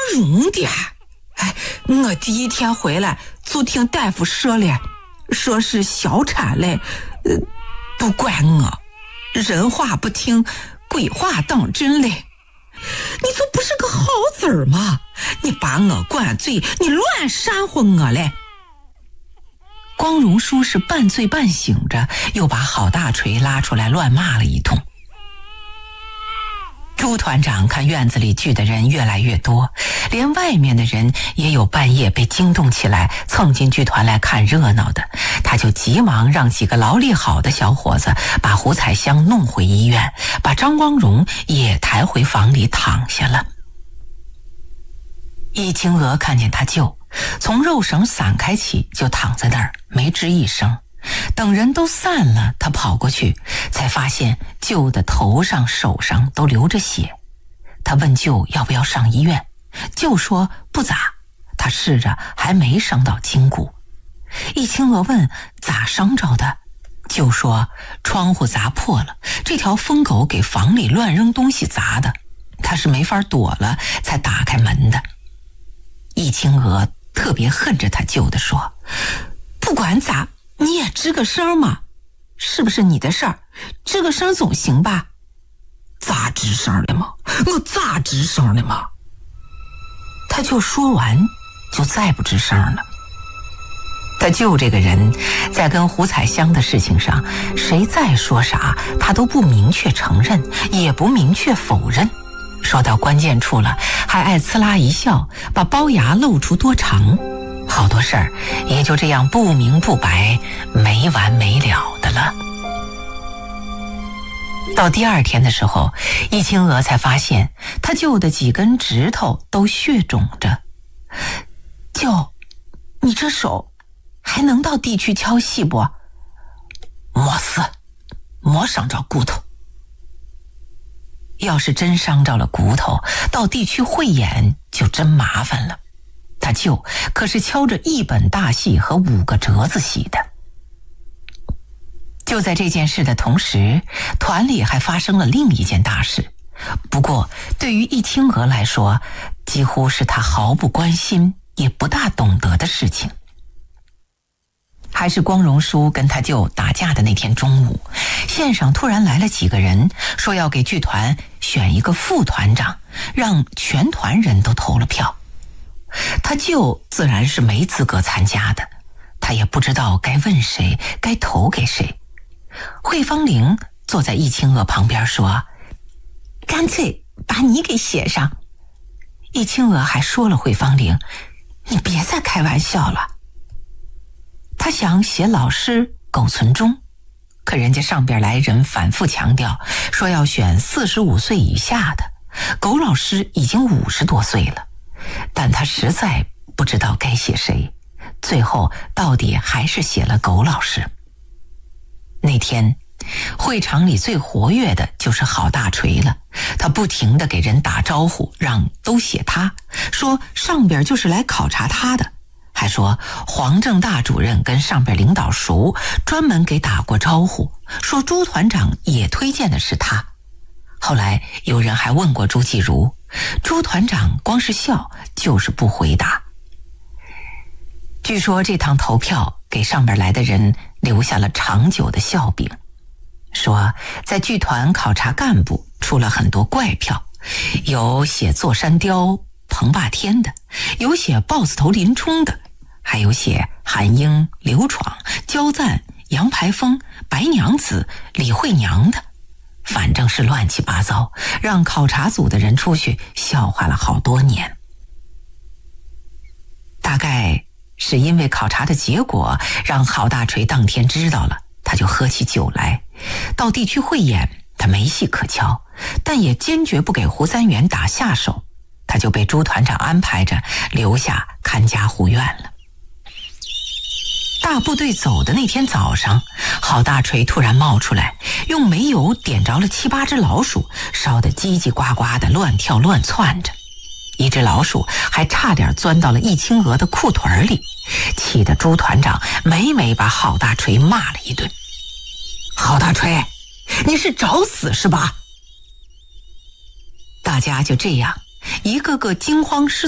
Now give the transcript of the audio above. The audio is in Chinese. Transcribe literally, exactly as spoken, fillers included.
荣的。哎，我第一天回来就听大夫说了，说是小产嘞，呃，不怪我，人话不听，鬼话当真嘞。你就不是个好子儿吗？你把我灌醉，你乱煽乎我嘞。光荣叔是半醉半醒着，又把郝大锤拉出来乱骂了一通。朱团长看院子里聚的人越来越多，连外面的人也有半夜被惊动起来蹭进剧团来看热闹的，他就急忙让几个劳力好的小伙子把胡彩香弄回医院，把张光荣也抬回房里躺下了。易清娥看见他舅从肉绳散开起就躺在那儿没吱一声，等人都散了，他跑过去才发现舅的头上手上都流着血。他问舅要不要上医院，舅说不咋，他试着还没伤到筋骨。易清娥问咋伤着的，舅说窗户砸破了，这条疯狗给房里乱扔东西砸的，他是没法躲了才打开门的。易清娥特别恨着他舅的说，不管咋你也吱个声嘛，是不是你的事儿？吱个声总行吧？咋吱声的嘛？我咋吱声的嘛？他就说完，就再不吱声了。他舅这个人，在跟胡彩香的事情上，谁再说啥，他都不明确承认，也不明确否认。说到关键处了，还爱呲啦一笑，把龅牙露出多长。好多事儿也就这样不明不白，没完没了的了。到第二天的时候，易清娥才发现他舅的几根指头都血肿着。舅，你这手还能到地区敲戏不？没事，没伤着骨头。要是真伤着了骨头，到地区汇演就真麻烦了。他舅可是敲着一本大戏和五个折子戏的。就在这件事的同时，团里还发生了另一件大事，不过对于易清娥来说，几乎是他毫不关心也不大懂得的事情。还是光荣叔跟他舅打架的那天中午，县上突然来了几个人，说要给剧团选一个副团长，让全团人都投了票。他舅自然是没资格参加的，他也不知道该问谁，该投给谁。惠芳玲坐在易清娥旁边说，干脆把你给写上。易清娥还说了惠芳玲，你别再开玩笑了。他想写老师苟存忠，可人家上边来人反复强调说要选四十五岁以下的，苟老师已经五十多岁了，但他实在不知道该写谁，最后到底还是写了苟老师。那天会场里最活跃的就是郝大锤了，他不停地给人打招呼，让都写他，说上边就是来考察他的，还说黄正大主任跟上边领导熟，专门给打过招呼，说朱团长也推荐的是他。后来有人还问过朱继如，朱团长光是笑，就是不回答。据说这趟投票给上边来的人留下了长久的笑柄，说在剧团考察干部出了很多怪票，有写座山雕彭霸天的，有写豹子头林冲的，还有写韩英、刘闯、焦赞、杨排风、白娘子、李慧娘的，反正是乱七八糟，让考察组的人出去笑话了好多年。大概是因为考察的结果让郝大锤当天知道了，他就喝起酒来。到地区汇演他没戏可敲，但也坚决不给胡三元打下手，他就被朱团长安排着留下看家护院了。大部队走的那天早上，郝大锤突然冒出来，用煤油点着了七八只老鼠，烧得叽叽呱呱的乱跳乱窜着。一只老鼠还差点钻到了易清娥的裤腿里，气得朱团长每每把郝大锤骂了一顿。郝大锤，你是找死是吧？大家就这样一个个惊慌失